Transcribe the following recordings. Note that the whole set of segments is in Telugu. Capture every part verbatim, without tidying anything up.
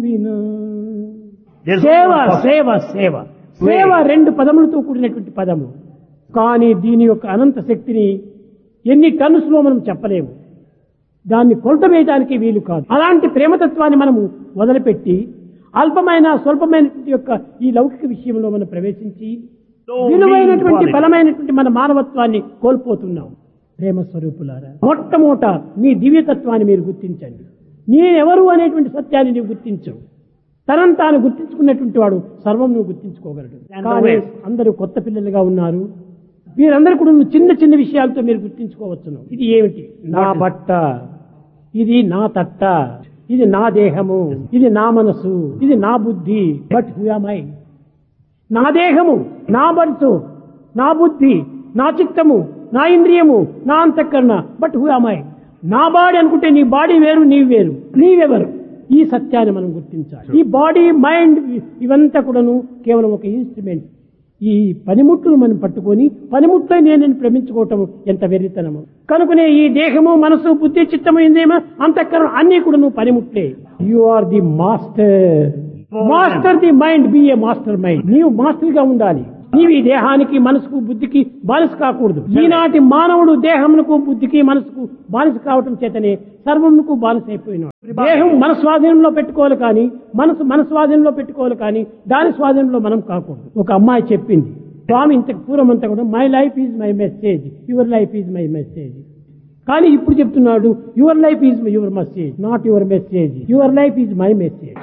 వినా. There's సేవ no one సేవ సేవ సేవ రెండు పదములతో కూడినటువంటి పదము. కానీ దీని యొక్క అనంత శక్తిని ఎన్ని టన్స్ లో మనం చెప్పలేము. దాన్ని కొలత వేయడానికి వీలు కాదు. అలాంటి ప్రేమతత్వాన్ని మనము వదిలిపెట్టి అల్పమైన స్వల్పమైనటువంటి యొక్క ఈ లౌకిక విషయంలో మనం ప్రవేశించి విలువైనటువంటి బలమైనటువంటి మన మానవత్వాన్ని కోల్పోతున్నాం. ప్రేమ స్వరూపులారా, మొట్టమొదట మీ దివ్యతత్వాన్ని మీరు గుర్తించండి. నేనెవరు అనేటువంటి సత్యాన్ని నీవు గుర్తించవు. తనను తాను గుర్తించుకున్నటువంటి వాడు సర్వం నువ్వు గుర్తించుకోగలడు. కానీ అందరూ కొత్త పిల్లలుగా ఉన్నారు. మీరందరూ కూడా చిన్న చిన్న విషయాలతో మీరు గుర్తించుకోవచ్చును. ఇది ఏమిటి? నా బట్ట, ఇది నా తట్ట, ఇది నా దేహము, ఇది నా మనసు, ఇది నా బుద్ధి. But who am I? నా దేహము, నా మనసు, నా బుద్ధి, నా చిత్తము, నా ఇంద్రియము, నా అంతఃకరణ. But who am I? నా బాడీ అనుకుంటే నీ బాడీ వేరు, నీవు వేరు. నీవెవరు? ఈ సత్యాన్ని మనం గుర్తించాలి. ఈ బాడీ, మైండ్ ఇవంతా కూడాను కేవలం ఒక ఇన్స్ట్రుమెంట్. ఈ పనిముట్లు మనం పట్టుకొని పనిముట్లై నేను ప్రేమించుకోవటం ఎంత వెర్రితనము. కనుకనే ఈ దేహము, మనసు, బుద్ధి, చిత్తము, ఇంద్రియము, అంతఃకరణ అన్ని కూడా నువ్వు పనిముట్లే. You are the master. Master the mind, B A master mind. నీవు మాస్టర్ గా ఉండాలి. నీవు ఈ దేహానికి, మనసుకు, బుద్ధికి బానిస కాకూడదు. ఈనాటి మానవుడు దేహమునకు, బుద్ధికి, మనసుకు బానిస కావటం చేతనే సర్వమునకు బానిస అయిపోయినాడు. దేహం మన స్వాధీనంలో పెట్టుకోవాలి కానీ, మనసు మన స్వాధీనంలో పెట్టుకోవాలి కానీ, దాని స్వాధీనంలో మనం కాకూడదు. ఒక అమ్మాయి చెప్పింది, స్వామి ఇంతకు పూర్వం అంతా కూడా my life is my message, your life is my message. కానీ ఇప్పుడు చెప్తున్నాడు your life is your message, not your message. Your life is my message.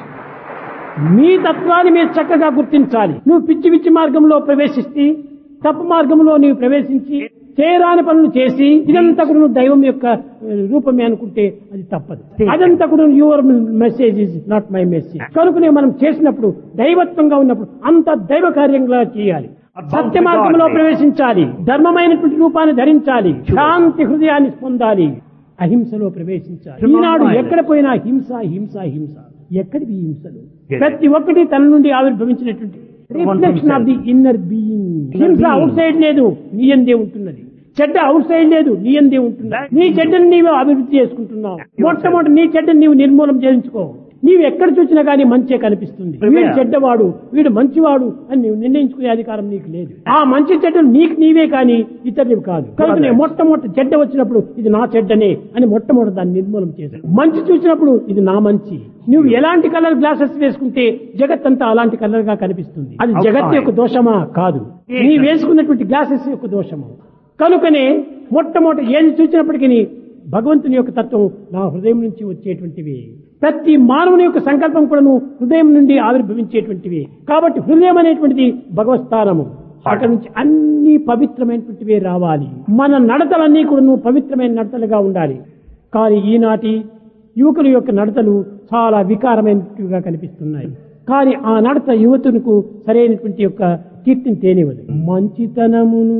మీ తత్వాన్ని మీరు చక్కగా గుర్తించాలి. నువ్వు పిచ్చి పిచ్చి మార్గంలో ప్రవేశిస్తే, తప్పు మార్గంలో నీవు ప్రవేశించి చేయరాని పనులు చేసి ఇదంతా కూడా నువ్వు దైవం యొక్క రూపమే అనుకుంటే అది తప్పదు. అదంతా కూడా your message is not my message. కనుకనే మనం చేసినప్పుడు దైవత్వంగా ఉన్నప్పుడు అంత దైవ కార్యంగా చేయాలి. సత్య మార్గంలో ప్రవేశించాలి. ధర్మమైనటువంటి రూపాన్ని ధరించాలి. శాంతి హృదయాన్ని పొందాలి. అహింసలో ప్రవేశించాలి. ఈనాడు ఎక్కడ పోయినా హింస హింస హింస. ఎక్కడివి హింసలు? ప్రతి ఒక్కటి తన నుండి ఆవిర్భవించినటువంటి reflection of the inner being. హింస అవుట్ సైడ్ లేదు, నీ అందే ఉంటున్నది. చెడ్డ అవుట్ సైడ్ లేదు, నీ అందే ఉంటున్నది. నీ చెడ్డను నీవు అభివృద్ధి చేసుకుంటున్నావు. మొట్టమొదటి నీ చెడ్డను నీవు నిర్మూలన చేయించుకో. నీవు ఎక్కడ చూసినా కానీ మంచే కనిపిస్తుంది. వీడు చెడ్డవాడు, వీడు మంచివాడు అని నీవు నిర్ణయించుకునే అధికారం నీకు లేదు. ఆ మంచి చెడ్డలు నీకు నీవే కానీ ఇతరులు కాదు. కనుక మొట్టమొదటి చెడ్డ వచ్చినప్పుడు ఇది నా చెడ్డనే అని మొట్టమొదటి దాన్ని నిర్మూలన చేశాను. మంచి చూసినప్పుడు ఇది నా మంచి. నువ్వు ఎలాంటి కలర్ గ్లాసెస్ వేసుకుంటే జగత్ అంతా అలాంటి కలర్ గా కనిపిస్తుంది. అది జగత్ యొక్క దోషమా? కాదు, నీ వేసుకున్నటువంటి గ్లాసెస్ యొక్క దోషము. కనుకనే మొట్టమొదటి ఏది చూసినప్పటికీ భగవంతుని యొక్క తత్వం నా హృదయం నుంచి వచ్చేటువంటివి. ప్రతి మానవుని యొక్క సంకల్పం కూడా హృదయం నుండి ఆవిర్భవించేటువంటివి. కాబట్టి హృదయం అనేటువంటిది భగవత్స్థానము. అక్కడ నుంచి అన్ని పవిత్రమైనటువంటివే రావాలి. మన నడతలన్నీ కూడా పవిత్రమైన నడతలుగా ఉండాలి. కానీ ఈనాటి యువకుల యొక్క నడతలు చాలా వికారమైనట్టుగా కనిపిస్తున్నాయి. కానీ ఆ నడత యువతులకు సరైనటువంటి యొక్క కీర్తిని తేనివ్వదు. మంచితనమును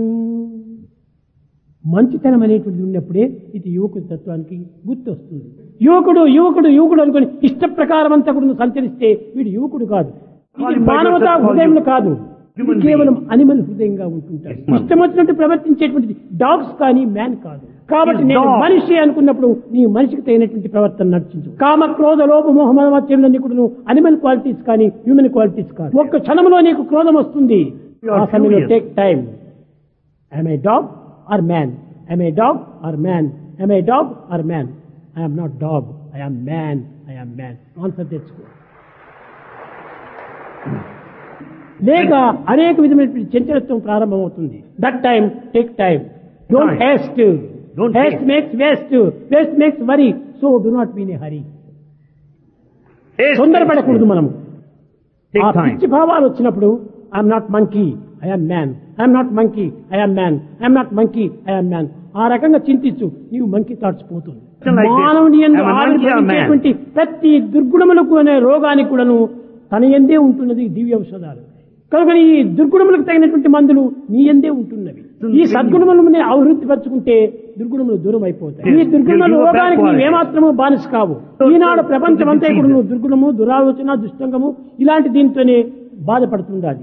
మంచితనం అనేటువంటి ఉన్నప్పుడే ఇది యువకుడి తత్వానికి గుర్తు వస్తుంది. యువకుడు యువకుడు యువకుడు అనుకుని ఇష్ట ప్రకారం అంతా కూడా సంచరిస్తే వీడు యువకుడు కాదు. ఇది మానవతా హృదయం కాదు, ఇది కేవలం అనిమల్ హృదయంగా ఉంటుంటారు. ఇష్టం వచ్చినట్టు ప్రవర్తించేటువంటిది డాగ్స్ కానీ మ్యాన్ కాదు. కాబట్టి నేను మనిషి అనుకున్నప్పుడు నీ మనిషికి తగినటువంటి ప్రవర్తన నడిచించు. కామ క్రోధ లోభ మోహ మమత్యములన్నీ కూడా నువ్వు అనిమల్ క్వాలిటీస్ కానీ హ్యూమన్ క్వాలిటీస్ కాదు. ఒక్క క్షణంలో నీకు క్రోధం వస్తుంది. ఆ సమయంలో take time. I'm a dog or man? Am I a dog or man? Am I a dog or man? I am not dog. I am man. I am man. Answer తెచ్చుకో. లేక అనేక విధమైన చంచలత్వం ప్రారంభమవుతుంది. That time take time. Don't Heist. Heist makes waste. Waste makes worry. So do not be in a హరీ. తొందరపడకూడదు మనము. ఆ పిచ్చి భావాలు వచ్చినప్పుడు I'm not monkey, I am man. I am not monkey. I am man. I am not monkey. I am man. ఆ రకంగా చింతించు, నీవు మంకీ థాట్స్ పోతుంది. మానవుని యందు ఆవిర్భవించేటువంటి ప్రతి దుర్గుణములకు అనే రోగానికి కూడాను తన యందే ఉంటున్నది దివ్య ఔషధాలు. కనుక ఈ దుర్గుణములకు తగినటువంటి మందులు నీ యందే ఉంటున్నవి. ఈ సద్గుణములను అభివృద్ధి పరచుకుంటే దుర్గుణములు దూరం అయిపోతాయి. ఈ దుర్గుణముల రోగానికి నీవేమాత్రము బానిస కావు. ఈనాడు ప్రపంచం అంతా కూడా నువ్వు దుర్గుణము, దురాలోచన, దుష్టంగము ఇలాంటి దీంతోనే బాధపడుతుండాలి.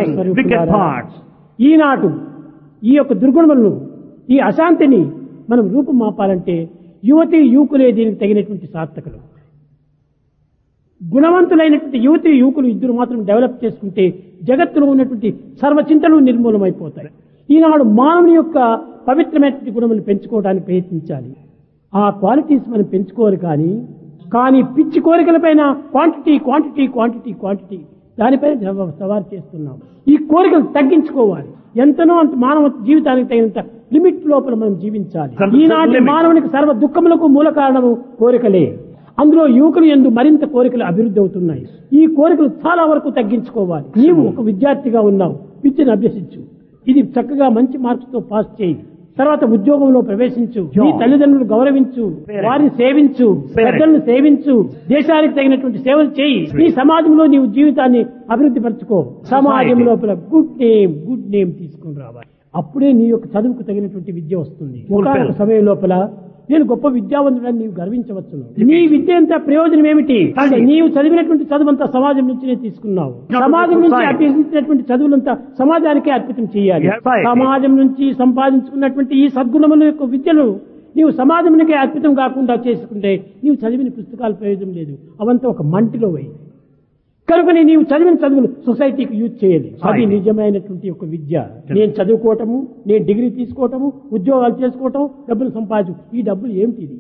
ఈనాడు ఈ యొక్క దుర్గుణములను, ఈ అశాంతిని మనం రూపం మాపాలంటే యువతి యువకులే దీనికి తగినటువంటి సార్థకులు. గుణవంతులైనటువంటి యువతి యువకులు ఇద్దరు మాత్రం డెవలప్ చేసుకుంటే జగత్తులో ఉన్నటువంటి సర్వచింతలు నిర్మూలమైపోతాయి. ఈనాడు మానవుని యొక్క పవిత్రమైనటువంటి గుణములు పెంచుకోవడానికి ప్రయత్నించాలి. ఆ క్వాలిటీస్ మనం పెంచుకోవాలి. కానీ కానీ పిచ్చి కోరికలపైన క్వాంటిటీ క్వాంటిటీ క్వాంటిటీ క్వాంటిటీ దానిపైన సవారు చేస్తున్నాం. ఈ కోరికలు తగ్గించుకోవాలి. ఎంతనో అంత మానవ జీవితానికి తగినంత లిమిట్ లోపల మనం జీవించాలి. ఈనాటి మానవునికి సర్వ దుఃఖములకు మూల కారణము కోరికలే. అందులో యువకులు యందు మరింత కోరికలు అభివృద్ధి అవుతున్నాయి. ఈ కోరికలు చాలా వరకు తగ్గించుకోవాలి. నీవు ఒక విద్యార్థిగా ఉన్నావు, విద్యను అభ్యసించు. ఇది చక్కగా మంచి మార్క్స్ తో పాస్ చేయి. తర్వాత ఉద్యోగంలో ప్రవేశించు. నీ తల్లిదండ్రులు గౌరవించు, వారిని సేవించు, పెద్దలను సేవించు, దేశానికి తగినటువంటి సేవలు చేయి. ఈ సమాజంలో నీవు జీవితాన్ని అభివృద్ధి పరచుకో. సమాజం లోపల గుడ్ నేమ్ గుడ్ నేమ్ తీసుకుని రావాలి. అప్పుడే నీ యొక్క చదువుకు తగినటువంటి విద్య వస్తుంది. ఒక సమయం లోపల నేను గొప్ప విద్యావంతుడని నీవు గర్వించవచ్చును. నీ విద్య అంతా ప్రయోజనం ఏమిటి? నీవు చదివినటువంటి చదువంతా సమాజం నుంచినే తీసుకున్నావు. సమాజం నుంచి అభ్యసించినటువంటి చదువులంతా సమాజానికే అర్పితం చేయాలి. సమాజం నుంచి సంపాదించుకున్నటువంటి ఈ సద్గుణముల యొక్క విద్యను నీవు సమాజానికే అర్పితం కాకుండా చేసుకుంటే నీవు చదివిన పుస్తకాలు ప్రయోజనం లేదు. అవంతా ఒక మంటిలో పోయి కనుకని నీవు చదివిన చదువులు సొసైటీకి యూజ్ చేయాలి. అది నిజమైనటువంటి ఒక విద్య. నేను చదువుకోవటము, నేను డిగ్రీ తీసుకోవటము, ఉద్యోగాలు చేసుకోవటం, డబ్బులు సంపాదించు. ఈ డబ్బులు ఏమిటి?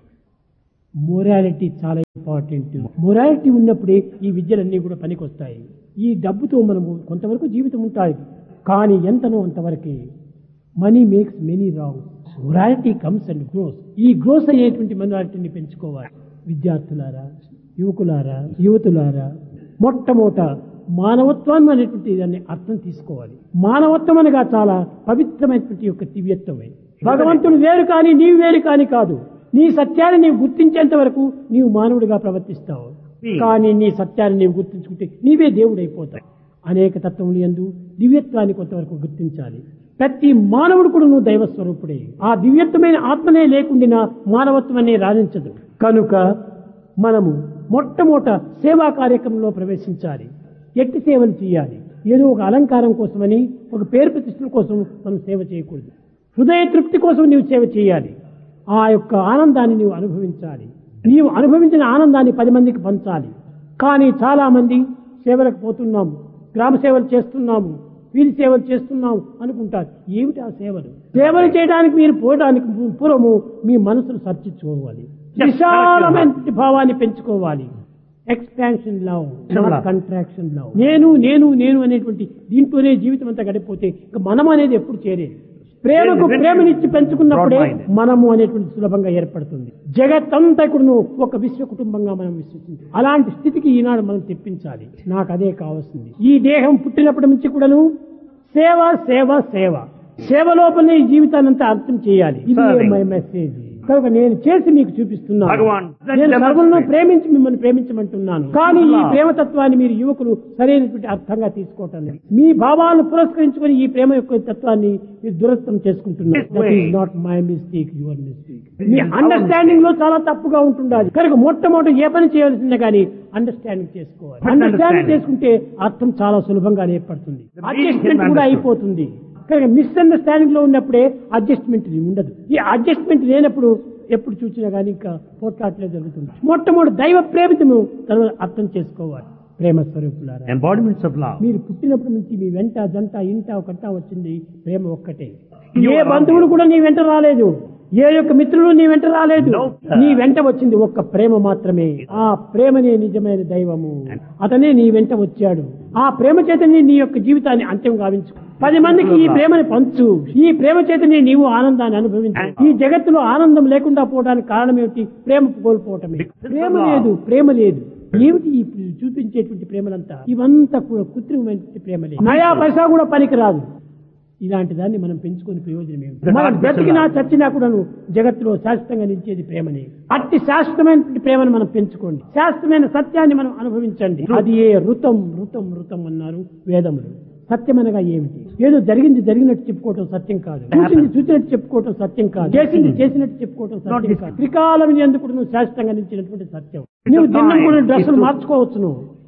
మొరాలిటీ చాలా ఇంపార్టెంట్. మొరాలిటీ ఉన్నప్పుడే ఈ విద్యలన్నీ కూడా పనికొస్తాయి. ఈ డబ్బుతో మనము కొంతవరకు జీవితం ఉంటాయి, కానీ ఎంతనో అంతవరకే. Money makes many wrong. Morality comes and grows. ఈ గ్రోస్ అయ్యేటువంటి మొరాలిటీని పెంచుకోవాలి. విద్యార్థులారా, యువకులారా, యువతులారా, మొట్టమొదట మానవత్వం అనేటువంటి దాన్ని అర్థం తీసుకోవాలి. మానవత్వం అనగా చాలా పవిత్రమైనటువంటి యొక్క దివ్యత్వమే. భగవంతుడు వేరు కానీ నీవు వేరు కానీ కాదు. నీ సత్యాన్ని నీవు గుర్తించేంత వరకు నీవు మానవుడిగా ప్రవర్తిస్తావు. కానీ నీ సత్యాన్ని నీవు గుర్తించుకుంటే నీవే దేవుడైపోతావు. అనేక తత్వములు యందు దివ్యత్వాన్ని కొంతవరకు గుర్తించాలి. ప్రతి మానవుడు కూడా నువ్వు దైవ స్వరూపుడే. ఆ దివ్యత్వమైన ఆత్మనే లేకుండా మానవత్వం అనే రాణించదు. కనుక మనము మొట్టమొదట సేవా కార్యక్రమంలో ప్రవేశించాలి. ఎట్టి సేవలు చేయాలి. ఏదో ఒక అలంకారం కోసమని, ఒక పేరు ప్రతిష్టల కోసం మనం సేవ చేయకూడదు. హృదయ తృప్తి కోసం నీవు సేవ చేయాలి. ఆ యొక్క ఆనందాన్ని నీవు అనుభవించాలి. నీవు అనుభవించిన ఆనందాన్ని పది మందికి పంచాలి. కానీ చాలా మంది సేవలకు పోతున్నాము, గ్రామ సేవలు చేస్తున్నాము, వీరి సేవలు చేస్తున్నాము అనుకుంటారు. ఏమిటి ఆ సేవలు? సేవలు చేయడానికి మీరు పోవడానికి పూర్వము మీ మనసును చర్చించుకోవాలి. విశాలమైన భావాన్ని పెంచుకోవాలి. Expansion love, contraction love. నేను నేను నేను అనేటువంటి దీంట్లోనే జీవితం అంతా గడిపోతే ఇక మనం అనేది ఎప్పుడు చేరేది. ప్రేమకు ప్రేమనిచ్చి పెంచుకున్నప్పుడే మనము అనేటువంటి సులభంగా ఏర్పడుతుంది. జగత్తంతా కూడా ఒక విశ్వ కుటుంబంగా మనం విశ్వసించాలి. అలాంటి స్థితికి ఈనాడు మనం తెప్పించాలి. నాకు అదే కావాల్సింది. ఈ దేహం పుట్టినప్పటి నుంచి కూడాను సేవ సేవ సేవ సేవ లోపలనే ఈ జీవితాన్ని అంతా అర్థం చేయాలి. ఇది మై మెసేజ్. కనుక నేను చేసి మీకు చూపిస్తున్నాను. నేను సర్వులను ప్రేమించి మిమ్మల్ని ప్రేమించమంటున్నాను. కానీ ఈ ప్రేమతత్వాన్ని మీరు యువకులు సరైనటువంటి అర్థంగా తీసుకోవటం లేదు. మీ భావాలను పురస్కరించుకొని ఈ ప్రేమ యొక్క తత్వాన్ని మీరు దురస్థం చేసుకుంటున్నారు. That is not my mistake, your mistake. Me understanding లో చాలా తప్పుగా ఉంటుండాలి. కనుక మొట్టమొదటి ఏ పని చేయాల్సిందే కానీ అండర్స్టాండింగ్ చేసుకోవాలి. అండర్స్టాండింగ్ చేసుకుంటే అర్థం చాలా సులభంగా ఏర్పడుతుంది. అడ్జస్ట్మెంట్ కూడా అయిపోతుంది. కానీ మిస్అండర్స్టాండింగ్ లో ఉన్నప్పుడే అడ్జస్ట్మెంట్ ఉండదు. ఈ అడ్జస్ట్మెంట్ లేనప్పుడు ఎప్పుడు చూసినా కానీ ఇంకా పోట్లాట్లే జరుగుతుంది. మొట్టమొదటి దైవ ప్రేమితము తర్వాత అర్థం చేసుకోవాలి. ప్రేమ స్వరూపులారా, embodiments of love. మీరు పుట్టినప్పటి నుంచి మీ వెంట జంట ఇంట ఒకట వచ్చింది ప్రేమ ఒక్కటే. ఏ బంధువులు కూడా నీ వెంట రాలేదు, ఏ యొక్క మిత్రులు నీ వెంట రాలేదు. నీ వెంట వచ్చింది ఒక్క ప్రేమ మాత్రమే. ఆ ప్రేమనే నిజమైన దైవము. అతనే నీ వెంట వచ్చాడు. ఆ ప్రేమ చేతనే నీ యొక్క జీవితాన్ని అంత్యం గావించు. పది మందికి ఈ ప్రేమని పంచు. ఈ ప్రేమ చేతనే నీవు ఆనందాన్ని అనుభవించు. ఈ జగత్తులో ఆనందం లేకుండా పోవడానికి కారణం ఏమిటి? ప్రేమ కోల్పోవటమే. ప్రేమ లేదు, ప్రేమ లేదు. ఏమిటి ఈ చూపించేటువంటి ప్రేమలంతా? ఇవంతా కూడా కృత్రిమమైనటువంటి ప్రేమలే. నయా పైసా కూడా పనికిరాదు. ఇలాంటి దాన్ని మనం పెంచుకునే ప్రయోజనం ఏమిటి? మనం బ్రతికినా చచ్చినా కూడా జగత్తులో శాశ్వతంగా నిలిచేది ప్రేమనే. అట్టి శాశ్వతమైనటువంటి ప్రేమను మనం పెంచుకోండి. శాశ్వతమైన సత్యాన్ని మనం అనుభవించండి. అది ఏ ఋతం ఋతం ఋతం అన్నారు వేదములు. సత్యం అనగా ఏమిటి? ఏదో జరిగింది జరిగినట్టు చెప్పుకోవటం సత్యం కాదు. చూసింది చూసినట్టు చెప్పుకోవటం సత్యం కాదు. చేసింది చేసినట్టు చెప్పుకోవటం సత్యం కాదు. త్రికాలం ఎందుకు నువ్వు శాశ్వతంగా నిలిచినటువంటి సత్యం. నువ్వు దిన్నం కూడా డ్రెస్సులు మార్చుకోవచ్చు. నువ్వు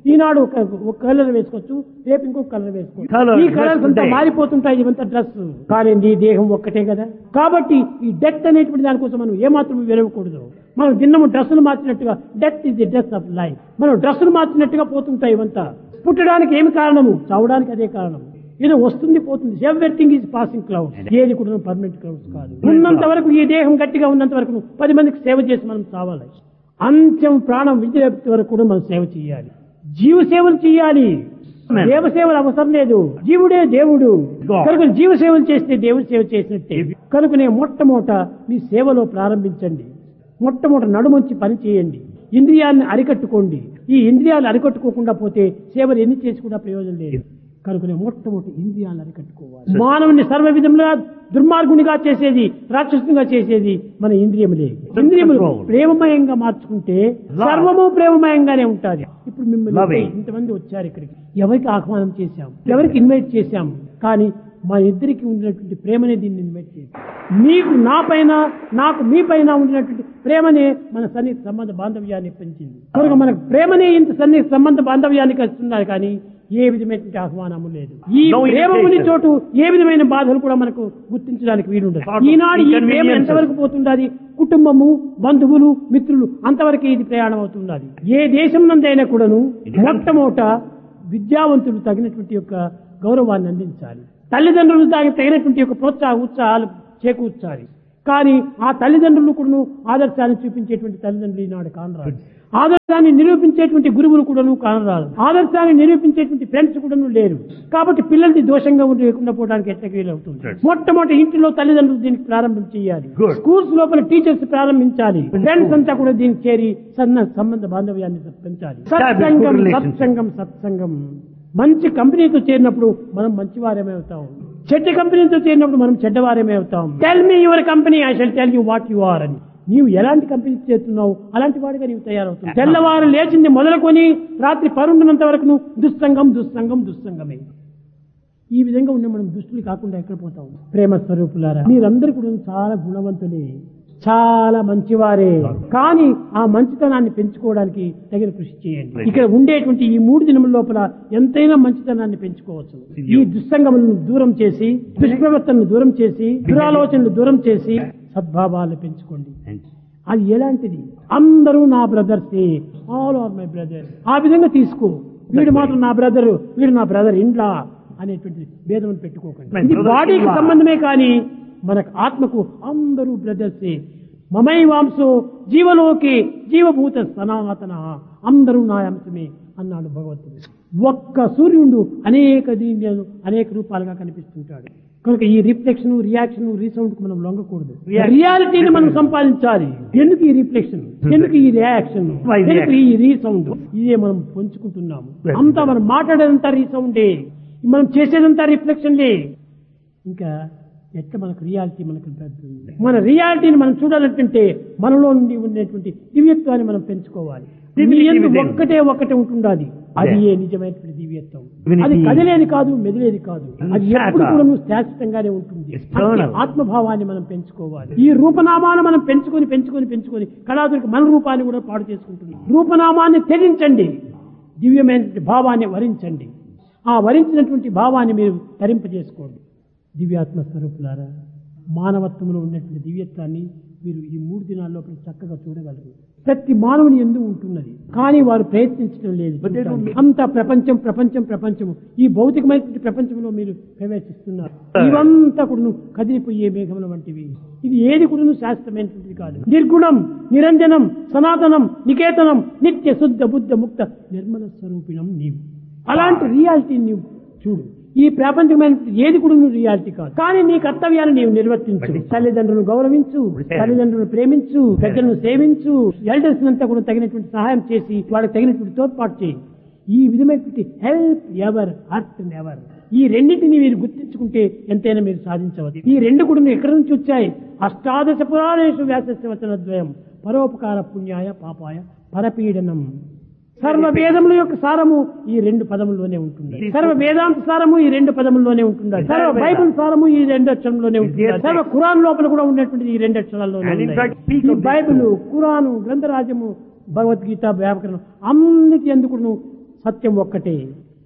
ఈనాడు ఒక ఒక కలర్ వేసుకోవచ్చు, రేపు ఇంకొక కలర్ Colour, వేసుకోవచ్చు. ఈ కలర్స్ dress అంతా ఉంటాయి. మారిపోతుంటాయి, ఇవంతా డ్రెస్. కానీ నీ దేహం ఒక్కటే కదా. కాబట్టి ఈ డెత్ అనేటువంటి దానికోసం మనం ఏమాత్రం వెలవకూడదు. మనం దిన్నము డ్రెస్సులు మార్చినట్టుగా death is the death of life. మనం డ్రెస్సులు మార్చినట్టుగా పోతుంటాయి ఇవంతా. పుట్టడానికి ఏమి కారణము? చావడానికి అదే కారణం. ఏదో వస్తుంది పోతుంది. Everything is passing clouds. ఏది కూడా పర్మనెంట్ క్లౌడ్స్ కాదు. ఉన్నంత వరకు ఈ దేహం గట్టిగా ఉన్నంత వరకు పది మందికి సేవ చేసి మనం చావాలి. అంత్యం ప్రాణం విద్యుత్ వరకు కూడా మనం సేవ చేయాలి. జీవ సేవలు చేయాలి. దేవ సేవలు అవసరం లేదు. జీవుడే దేవుడు కనుక జీవ సేవలు చేస్తే దేవుడి సేవ చేసినట్టే. కనుకనే మొట్టమొదట మీ సేవలో ప్రారంభించండి. మొట్టమొదట నడుమంచి పని చేయండి. ఇంద్రియాలను అరికట్టుకోండి. ఈ ఇంద్రియాలు అరికట్టుకోకుండా పోతే సేవలు ఎన్ని చేసి కూడా ప్రయోజనం లేదు. కనుకనే మొట్టమొదటి ఇంద్రియాలను అరికట్టుకోవాలి. మానవుని సర్వ విధంగా దుర్మార్గునిగా చేసేది, రాక్షసునిగా చేసేది మన ఇంద్రియములే. ఇంద్రియములు ప్రేమమయంగా మార్చుకుంటే సర్వము ప్రేమమయంగానే ఉంటుంది. ఇప్పుడు మిమ్మల్ని ఇంతమంది వచ్చారు ఇక్కడికి, ఎవరికి ఆహ్వానం చేశాం, ఎవరికి ఇన్వైట్ చేశాం, కానీ మా ఇద్దరికి ఉండినటువంటి ప్రేమనే దీన్ని ఇన్వైట్ చేశాం. మీకు నా పైన, నాకు మీ పైన ఉండినటువంటి ప్రేమనే మన సన్నిహిత సంబంధ బాంధవ్యాన్ని పెంచింది. కనుక మనకు ప్రేమనే ఇంత సన్నిహిత సంబంధ బాంధవ్యాన్ని కలుస్తున్నారు, కానీ ఏ విధమైనటువంటి ఆహ్వానము లేదు. ఈ ప్రేమముని చోటు ఏ విధమైన బాధలు కూడా మనకు గుర్తించడానికి వీలుండదు. ఈనాడు ఈ ప్రేమ ఎంతవరకు పోతుండాలి? కుటుంబము, బంధువులు, మిత్రులు అంతవరకు ఇది ప్రయాణం అవుతున్నది. ఏ దేశం నందైనా కూడాను మొట్టమొదట విద్యావంతులు తగినటువంటి యొక్క గౌరవాన్ని అందించాలి. తల్లిదండ్రులు దానికి తగినటువంటి యొక్క ప్రోత్సాహ ఉత్సాహాలు చేకూర్చాలి. కానీ ఆ తల్లిదండ్రులు కూడా ఆదర్శాన్ని చూపించేటువంటి తల్లిదండ్రులు ఈనాడు కానరాదు. ఆదర్శాన్ని నిరూపించేటువంటి గురువులు కూడాను కానరాదు. ఆదర్శాన్ని నిరూపించేటువంటి ఫ్రెండ్స్ కూడాను లేరు. కాబట్టి పిల్లలది దోషంగా ఉండి లేకుండా పోవడానికి ఎట్లా వీలవుతుంది? మొట్టమొదటి ఇంటిలో తల్లిదండ్రులు దీనికి ప్రారంభం చేయాలి. స్కూల్స్ లోపల టీచర్స్ ప్రారంభించాలి. ఫ్రెండ్స్ అంతా కూడా దీనికి చేరి సన్న సంబంధ బాంధవ్యాన్ని పెంచాలి. సత్సంగం సత్సంగం సత్సంగం. మంచి కంపెనీతో చేరినప్పుడు మనం మంచివారేమే అవుతాం. చెడ్డ కంపెనీతో చేరినప్పుడు మనం చెడ్డవారేమే అవుతాం. Tell me your company, I shall tell you what you are అని. నీవు ఎలాంటి కంపెనీ చేస్తున్నావు అలాంటి వాడిగా నీవు తయారవుతావు. తెల్లవారు లేచింది మొదలుకొని రాత్రి పరుండునంత వరకు దుస్సంగం దుస్సంగం దుస్సంగమే. ఈ విధంగా ఉన్న మనం దుష్టులు కాకుండా ఎక్కడ పోతాం? ప్రేమ స్వరూపులారా, మీరందరూ కూడా చాలా గుణవంతులే, చాలా మంచివారే. కానీ ఆ మంచితనాన్ని పెంచుకోవడానికి తగిన కృషి చేయండి. ఇక్కడ ఉండేటువంటి ఈ మూడు దినముల లోపల ఎంతైనా మంచితనాన్ని పెంచుకోవచ్చు. ఈ దుస్సంగములను దూరం చేసి, దుష్ప్రవర్తనను దూరం చేసి, దురాలోచనలు దూరం చేసి సద్భావాలను పెంచుకోండి. అది ఎలాంటిది? అందరూ నా బ్రదర్సే, ఆల్ ఆర్ మై బ్రదర్. ఆ విధంగా తీసుకో. వీడు మాత్రం నా బ్రదర్, వీడు నా బ్రదర్ ఇండ్లా అనేటువంటి భేదం పెట్టుకోకండి. ఇది బాడీకి సంబంధమే, కానీ మనకు ఆత్మకు అందరూ బ్రదర్సే. మమైవాంసో జీవలోకే జీవభూత సనాతన. అందరూ నా అంశమే అన్నాడు భగవంతుడు. ఒక్క సూర్యుడు అనేక దీనిలో అనేక రూపాలుగా కనిపిస్తుంటాడు. కనుక ఈ రిఫ్లెక్షన్, రియాక్షన్, రీసౌండ్ కు మనం లొంగకూడదు. రియాలిటీని మనం సంపాదించాలి. ఎందుకు ఈ రిఫ్లెక్షన్, ఎందుకు ఈ రియాక్షన్, ఎందుకు ఈ రీసౌండ్? ఇదే మనం పంచుకుంటున్నాము. అంతా మనం మాట్లాడేదంతా రీసౌండే, మనం చేసేదంతా రిఫ్లెక్షన్లే. ఇంకా ఎట్లా మనకు రియాలిటీ మనకు పెడుతుంది? మన రియాలిటీని మనం చూడాలంటే మనలో నుండి ఉండేటువంటి దివ్యత్వాన్ని మనం పెంచుకోవాలి. ఒక్కటే ఒక్కటే ఉంటుండాలి. అది ఏ నిజమైనటువంటి దివ్యత్వం. అది కదిలేది కాదు, మెదిలేది కాదు. అది ఎప్పుడు కూడా శాశ్వతంగానే ఉంటుంది. ఆత్మభావాన్ని మనం పెంచుకోవాలి. ఈ రూపనామాన్ని మనం పెంచుకొని పెంచుకొని పెంచుకొని కళాదురికి మన రూపాన్ని కూడా పాడు చేసుకుంటుంది. రూపనామాన్ని త్యజించండి, దివ్యమైనటువంటి భావాన్ని వరించండి. ఆ వరించినటువంటి భావాన్ని మీరు తరింపజేసుకోండి. దివ్యాత్మ స్వరూపులారా, మానవత్వంలో ఉన్నటువంటి దివ్యత్వాన్ని మీరు ఈ మూడు దినాల్లో చక్కగా చూడగలరు. ప్రతి మానవుని యందు ఉంటున్నది, కానీ వారు ప్రయత్నించడం లేదు. అంతా ప్రపంచం ప్రపంచం ప్రపంచము. ఈ భౌతికమైనటువంటి ప్రపంచంలో మీరు ప్రవేశిస్తున్నారు. ఇవంతా కూడా కదిలిపోయే మేఘముల వంటివి. ఇది ఏది కూడా శాశ్వతమైనటువంటిది కాదు. నిర్గుణం, నిరంజనం, సనాతనం, నికేతనం, నిత్య శుద్ధ బుద్ధ ముక్త నిర్మల స్వరూపిణం నీవు. అలాంటి రియాలిటీని నీవు చూడు. ఈ ప్రపంచమైన ఏది కూడా నువ్వు రియాలిటీ కాదు, కానీ నీ కర్తవ్యాన్ని నీవు నిర్వర్తించు. తల్లిదండ్రులను గౌరవించు, తల్లిదండ్రులను ప్రేమించు, పెద్దలను సేవించు, ఎల్డర్స్ అంతా కూడా తగినటువంటి సహాయం చేసి వాళ్ళకి తగినటువంటి తోడ్పాటు చేయి. ఈ విధమైనటువంటి హెల్ప్ ఎవర్ అర్త్ నెవర్, ఈ రెండింటిని మీరు గుర్తించుకుంటే ఎంతైనా మీరు సాధించవచ్చు. ఈ రెండు కూడా ఎక్కడి నుంచి వచ్చాయి? అష్టాదశ పురాణేషు వ్యాసస్య వచనద్వయం పరోపకార పుణ్యాయ పాపాయ పరపీడనం. సర్వ వేదముల యొక్క సారము ఈ రెండు పదముల్లోనే ఉంటుంది. సర్వ వేదాంత సారము ఈ రెండు పదముల్లోనే ఉంటుంది. సర్వ బైబిల్ సారము ఈ రెండు అక్షరంలోనే ఉంటుంది. సర్వ ఖురాన్ లోపల కూడా ఉన్నటువంటి ఈ రెండు అక్షరాల్లోనే ఉంటుంది. బైబిల్, ఖురాను, గ్రంథరాజ్యము, భగవద్గీత, వ్యాకరణం అన్నిటి ఎందుకు సత్యం ఒక్కటే,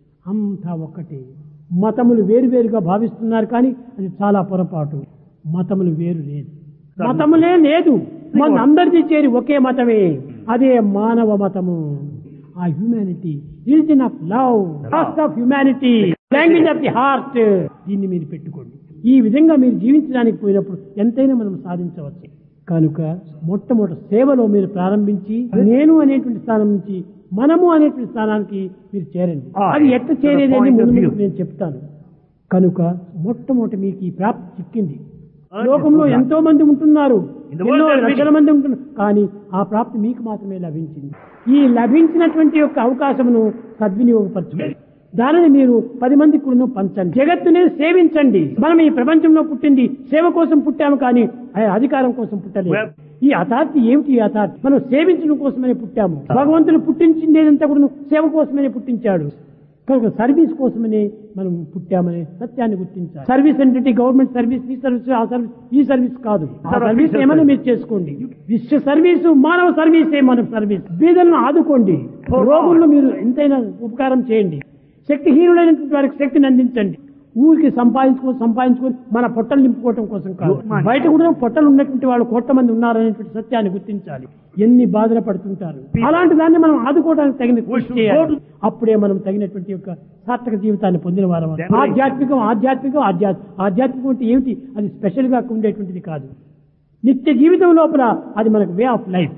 అంతా ఒక్కటే. మతములు వేరువేరుగా భావిస్తున్నారు, కానీ అది చాలా పొరపాటు. మతములు వేరు లేదు, మతములే లేదు, మన అందరిది చేరి ఒకే మతమే, అదే మానవ మతము. ఆ humanity, religion of love, cost of humanity, language of the heart, దీన్ని మీరు పెట్టుకోండి. ఈ విధంగా మీరు జీవించడానికి పోయినప్పుడు ఎంతైనా మనం సాధించవచ్చు. కనుక మొట్టమొదటి సేవలో మీరు ప్రారంభించి నేను అనేటువంటి స్థానం నుంచి మనము అనేటువంటి స్థానానికి మీరు చేరండి. అది ఎట్లా చేరేది అని ముందు ముందు నేను చెప్తాను. కనుక మొట్టమొదటి మీకు ఈ ప్రాప్తి చిక్కింది. లోకంలో ఎంతో మంది ఉంటున్నారు, ఎన్నో లక్షల మంది ఉంటున్నారు, కానీ ఆ ప్రాప్తి మీకు మాత్రమే లభించింది. ఈ లభించినటువంటి యొక్క అవకాశమును సద్వినియోగపరచుకోండి. దానిని మీరు పది మందికి కూడా పంచండి. జగత్తునే సేవించండి. మనం ఈ ప్రపంచంలో పుట్టింది సేవ కోసం పుట్టాము, కానీ అధికారం కోసం పుట్టలేదు. ఈ అథారిటీ ఏమిటి? ఈ అథారిటీ మనం సేవించడం కోసమనే పుట్టాము. భగవంతుడు పుట్టించిందేదంతా కూడా సేవ కోసమనే పుట్టించాడు. కనుక సర్వీస్ కోసమనే మనం పుట్టామనే సత్యాన్ని గుర్తించాలి. సర్వీస్ అంటే గవర్నమెంట్ సర్వీస్, ఈ సర్వీస్, ఆ సర్వీస్, ఈ సర్వీస్ కాదు. ఆ సర్వీస్ ఏమైనా మీరు చేసుకోండి. విశ్వ సర్వీసు, మానవ సర్వీసే మన సర్వీస్. బీదలను ఆదుకోండి, రోగులను మీరు ఎంతైనా ఉపకారం చేయండి, శక్తిహీనులైనటువంటి వారికి శక్తిని అందించండి. ఊరికి సంపాదించుకొని సంపాదించుకొని మన పొట్టలు నింపుకోవటం కోసం కాదు. బయట కూడా పొట్టలు ఉన్నటువంటి వాళ్ళు కోట్ల మంది ఉన్నారనేటువంటి సత్యాన్ని గుర్తించాలి. ఎన్ని బాధలు పడుతుంటారు, అలాంటి దాన్ని మనం ఆదుకోవడానికి తగిన కృషి చేయాలి. అప్పుడే మనం తగినటువంటి యొక్క సార్థక జీవితాన్ని పొందిన వారం. ఆధ్యాత్మికం ఆధ్యాత్మికం ఆధ్యాత్మికం ఆధ్యాత్మికం అంటే ఏమిటి? అది స్పెషల్ గా ఉండేటువంటిది కాదు. నిత్య జీవితం లోపల అది మనకు వే ఆఫ్ లైఫ్,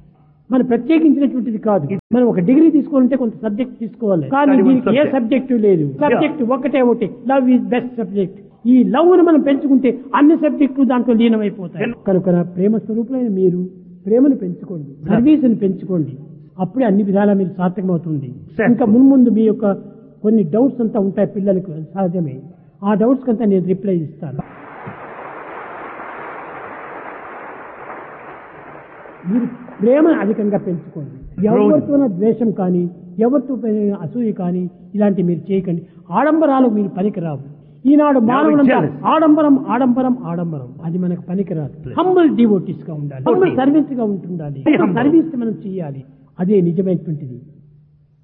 మన ప్రత్యేకించినటువంటిది కాదు. మనం ఒక డిగ్రీ తీసుకోవాలంటే కొంత సబ్జెక్ట్ తీసుకోవాలి, కానీ దీనికి ఏ సబ్జెక్టు లేదు. సబ్జెక్ట్ ఒకటే ఒకటి, లవ్ ఈజ్ బెస్ట్ సబ్జెక్ట్. ఈ లవ్ ను మనం పెంచుకుంటే అన్ని సబ్జెక్టులు దాంట్లో లీనమైపోతాయి. కనుక ప్రేమ స్వరూపులైన మీరు ప్రేమను పెంచుకోండి, సర్వీసును పెంచుకోండి. అప్పుడే అన్ని విధాలా మీరు సార్థకమవుతుంది. ఇంకా మున్ముందు మీ యొక్క కొన్ని డౌట్స్ అంతా ఉంటాయి పిల్లలకు, సహజమే. ఆ డౌట్స్ కంతా నేను రిప్లై ఇస్తాను. మీరు ప్రేమను అధికంగా పెంచుకోండి. ఎవరితోన ద్వేషం కానీ, ఎవరితో అసూయ కానీ ఇలాంటివి మీరు చేయకండి. ఆడంబరాలు మీరు పనికిరావు. ఈనాడు మానవులంతా ఆడంబరం ఆడంబరం ఆడంబరం, అది మనకు పనికిరాదు. హంబుల్ డివోటీస్ గా ఉండాలి, హంబుల్ సర్వీస్ గా ఉంటుండాలి. సర్వీస్ మనం చేయాలి, అదే నిజమైనటువంటిది.